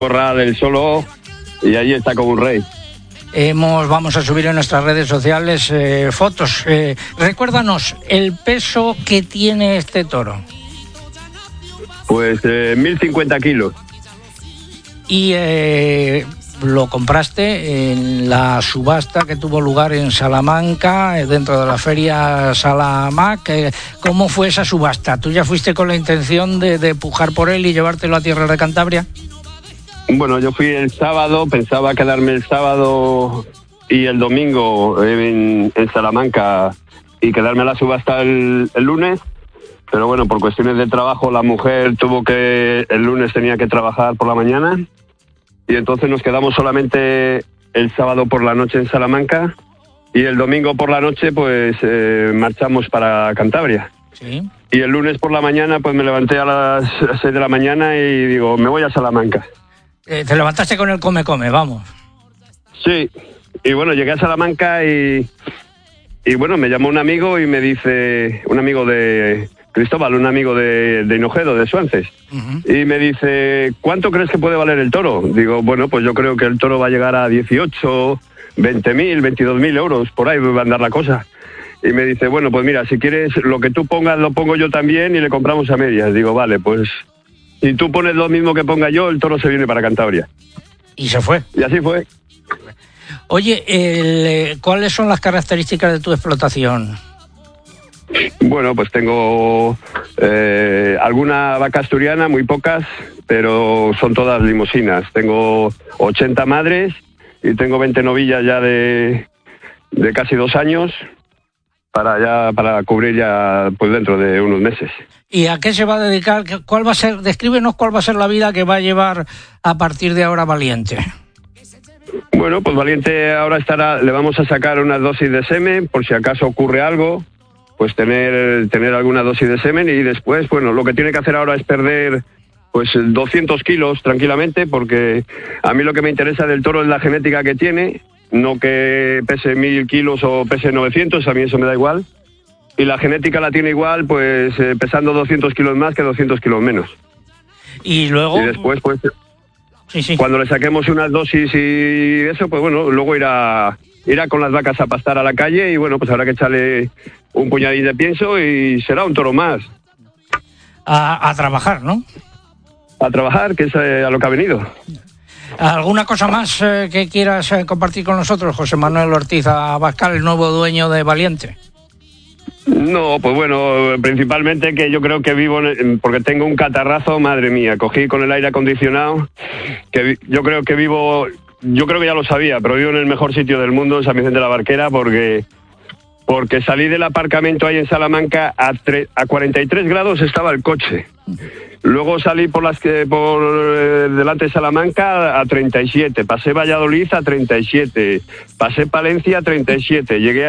Corral del Solo, y allí está como un rey. Vamos a subir en nuestras redes sociales fotos. Recuérdanos el peso que tiene este toro. Pues 1050 kilos. Y lo compraste en la subasta que tuvo lugar en Salamanca, dentro de la feria Salamac. ¿Cómo fue esa subasta? ¿Tú ya fuiste con la intención de pujar por él y llevártelo a tierra de Cantabria? Bueno, yo fui el sábado, pensaba quedarme el sábado y el domingo en Salamanca y quedarme a la subasta el lunes, pero bueno, por cuestiones de trabajo la mujer el lunes tenía que trabajar por la mañana y entonces nos quedamos solamente el sábado por la noche en Salamanca y el domingo por la noche pues marchamos para Cantabria. Sí. Y el lunes por la mañana pues me levanté a las 6 de la mañana y digo, me voy a Salamanca. Te levantaste con el come, vamos. Sí, y bueno, llegué a Salamanca y bueno, me llamó un amigo y me dice, un amigo de Cristóbal, un amigo de Hinojedo, de Suances, y me dice, ¿cuánto crees que puede valer el toro? Digo, bueno, pues yo creo que el toro va a llegar a 18, 20.000, 22.000 euros, por ahí va a andar la cosa. Y me dice, bueno, pues mira, si quieres, lo que tú pongas lo pongo yo también y le compramos a medias. Digo, vale, pues si tú pones lo mismo que ponga yo, el toro se viene para Cantabria. Y se fue. Y así fue. Oye, ¿cuáles son las características de tu explotación? Bueno, pues tengo alguna vaca asturiana, muy pocas, pero son todas limusinas. Tengo 80 madres y tengo 20 novillas ya de casi 2 años para cubrir ya pues dentro de unos meses. ¿Y a qué se va a dedicar? ¿Cuál va a ser? Descríbenos cuál va a ser la vida que va a llevar a partir de ahora Valiente. Bueno, pues Valiente ahora le vamos a sacar unas dosis de semen, por si acaso ocurre algo, pues tener alguna dosis de semen y después, bueno, lo que tiene que hacer ahora es perder pues 200 kilos tranquilamente, porque a mí lo que me interesa del toro es la genética que tiene, no que pese 1.000 kilos o pese 900, a mí eso me da igual. Y la genética la tiene igual, pues pesando 200 kilos más que 200 kilos menos. Y luego... Y después, pues, sí. Cuando le saquemos unas dosis y eso, pues bueno, luego irá con las vacas a pastar a la calle y bueno, pues habrá que echarle un puñadín de pienso y será un toro más. A trabajar, ¿no? A trabajar, que es a lo que ha venido. ¿Alguna cosa más que quieras compartir con nosotros, José Manuel Ortiz Abascal, el nuevo dueño de Valiente? No, pues bueno, principalmente que yo creo que vivo, porque tengo un catarrazo, madre mía, cogí con el aire acondicionado, que yo creo que ya lo sabía, pero vivo en el mejor sitio del mundo, en San Vicente de la Barquera, porque salí del aparcamiento ahí en Salamanca, a 43 grados estaba el coche. Luego salí por delante de Salamanca a 37, pasé Valladolid a 37, pasé Palencia a 37, llegué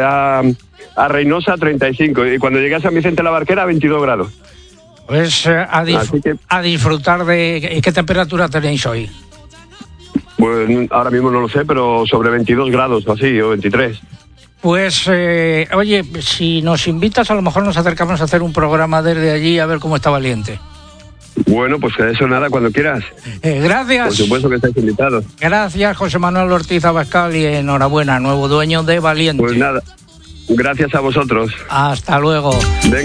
a Reynosa a 35 y cuando llegué a San Vicente de la Barquera a 22 grados. Pues a disfrutar de... ¿Qué temperatura tenéis hoy? Pues ahora mismo no lo sé, pero sobre 22 grados o así, o 23. Pues, oye, si nos invitas a lo mejor nos acercamos a hacer un programa desde allí a ver cómo está Valiente. Bueno, pues eso nada, cuando quieras. Gracias. Por supuesto que estáis invitados. Gracias, José Manuel Ortiz Abascal, y enhorabuena, nuevo dueño de Valiente. Pues nada, gracias a vosotros. Hasta luego. Venga.